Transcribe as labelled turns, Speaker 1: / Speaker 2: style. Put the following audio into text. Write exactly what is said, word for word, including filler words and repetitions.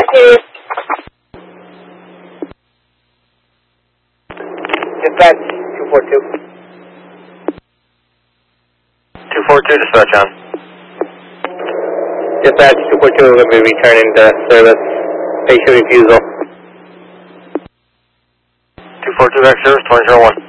Speaker 1: two. Dispatch two four two.
Speaker 2: two four two, dispatch on.
Speaker 1: Dispatch two four two, we're going to be returning to service. Patient refusal.
Speaker 2: two four two, back service, twenty zero one.